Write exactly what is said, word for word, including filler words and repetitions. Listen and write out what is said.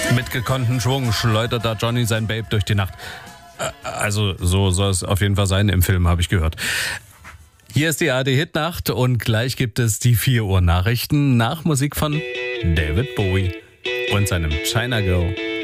Mit gekonnten Schwung schleudert da Johnny sein Babe durch die Nacht. Also so soll es auf jeden Fall sein im Film, habe ich gehört. Hier ist die A R D-Hitnacht und gleich gibt es die vier Uhr Nachrichten nach Musik von David Bowie und seinem China Girl.